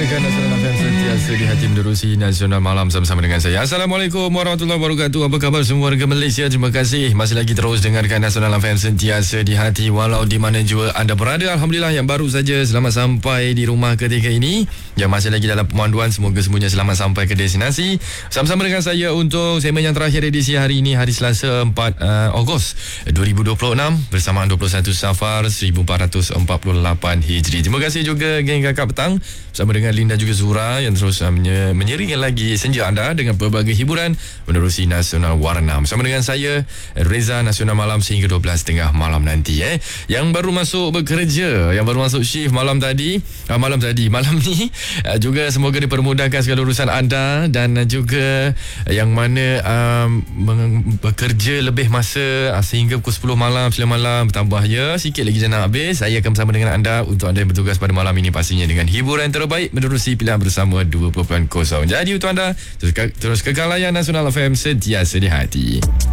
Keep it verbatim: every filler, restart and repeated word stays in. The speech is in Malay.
Dengarkan Nasional F M sentiasa di hati menerusi Nasional Malam bersama dengan saya. Assalamualaikum warahmatullahi wabarakatuh. Apa khabar semua warga Malaysia? Terima kasih masih lagi terus dengarkan Nasional F M sentiasa di hati walau di mana jua anda berada. Alhamdulillah yang baru saja selamat sampai di rumah ketika ini, yang masih lagi dalam pemanduan, semoga semuanya selamat sampai ke destinasi. Sama-sama dengan saya untuk segmen yang terakhir edisi hari ini, hari Selasa empat Ogos dua ribu dua puluh enam bersamaan dua puluh satu Safar seribu empat ratus empat puluh lapan Hijri. Terima kasih juga geng Kakak Petang bersama dengan Linda juga Zura yang terus uh, menye- menyeringkan lagi senja anda dengan pelbagai hiburan menerusi Nasional Warna. Bersama dengan saya Reza, Nasional Malam sehingga dua belas tengah malam nanti. Eh, yang baru masuk bekerja, yang baru masuk shift malam tadi, uh, malam tadi, malam ni uh, juga semoga dipermudahkan segala urusan anda, dan uh, juga uh, yang mana um, meng- bekerja lebih masa uh, sehingga pukul sepuluh malam, sembilan malam bertambah ya, sikit lagi dah nak habis. Saya akan bersama dengan anda untuk anda yang bertugas pada malam ini, pastinya dengan hiburan terbaik menerusi pilihan bersama dua puluh kosong. Jadi untuk anda terus, ke, terus kekal layan Nasional F M sentiasa di hati.